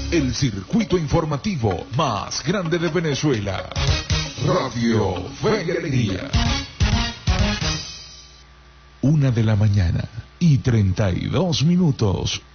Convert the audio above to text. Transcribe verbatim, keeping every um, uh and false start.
el circuito informativo más grande de Venezuela. Radio Fe y Alegría. Una de la mañana y treinta y dos minutos.